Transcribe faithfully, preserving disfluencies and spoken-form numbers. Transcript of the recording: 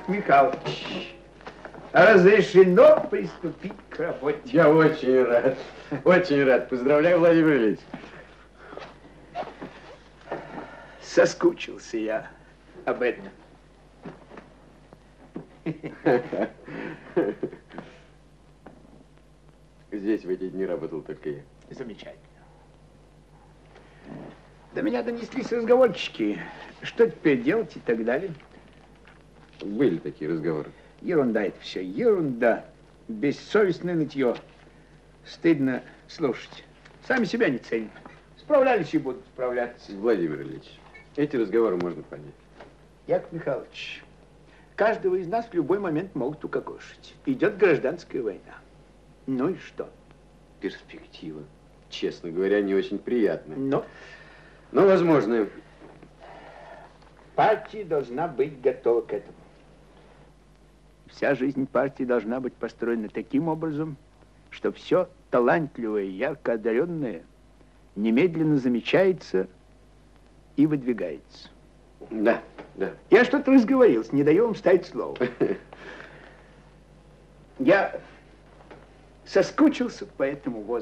Яков Михайлович, разрешено приступить к работе. Я очень рад. Очень рад. Поздравляю, Владимир Ильич. Соскучился я об этом. Здесь в эти дни работал только я. Замечательно. До меня донеслись разговорчики. Что теперь делать и так далее. Были такие разговоры. Ерунда это все, ерунда. Бессовестное нытье. Стыдно слушать. Сами себя не ценят. Справлялись и будут справляться. Владимир Ильич, эти разговоры можно понять. Яков Михайлович, каждого из нас в любой момент могут укокошить. Идет гражданская война. Ну и что? Перспектива, честно говоря, не очень приятная. Но, Но возможно. партия должна быть готова к этому. Вся жизнь партии должна быть построена таким образом, что все талантливое, ярко одаренное немедленно замечается и выдвигается. Да, да. Я что-то разговорился, не даю вам ставить слово. Я соскучился по этому возрасту.